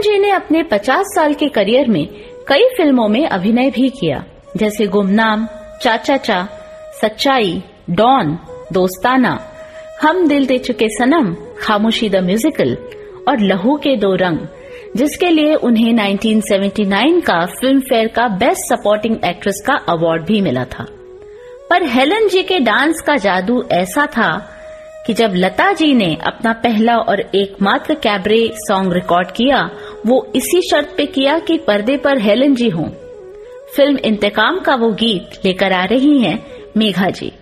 Helen जी ने अपने 50 साल के करियर में कई फिल्मों में अभिनय भी किया, जैसे गुमनाम, चाचा, सच्चाई, डॉन, दोस्ताना, हम दिल दे चुके सनम, खामोशी द म्यूजिकल और लहू के दो रंग, जिसके लिए उन्हें 1979 का फिल्म फेयर का बेस्ट सपोर्टिंग एक्ट्रेस का अवार्ड भी मिला था। पर हेलन जी के डांस का जादू ऐसा था कि जब लता जी ने अपना पहला और एकमात्र कैबरे सॉन्ग रिकॉर्ड किया, वो इसी शर्त पे किया कि पर्दे पर हेलन जी हों। फिल्म इंतकाम का वो गीत लेकर आ रही हैं मेघा जी।